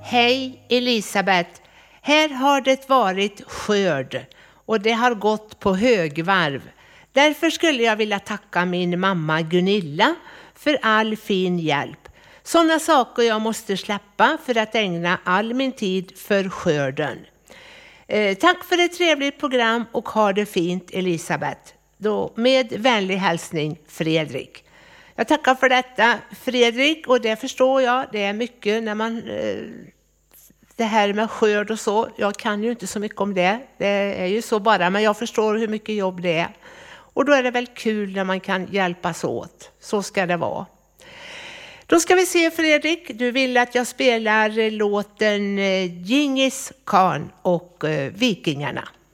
Hej Elisabeth, här har det varit skörd och det har gått på högvarv. Därför skulle jag vilja tacka min mamma Gunilla för all fin hjälp. Sådana saker jag måste släppa för att ägna all min tid för skörden. Tack för ett trevligt program och ha det fint Elisabeth. Då, med vänlig hälsning Fredrik. Jag tackar för detta Fredrik, och det förstår jag. Det är mycket när man det här med skörd och så. Jag kan ju inte så mycket om det. Det är ju så bara, men jag förstår hur mycket jobb det är. Och då är det väl kul när man kan hjälpas åt. Så ska det vara. Då ska vi se Fredrik, du vill att jag spelar låten Djingis Khan och Vikingarna.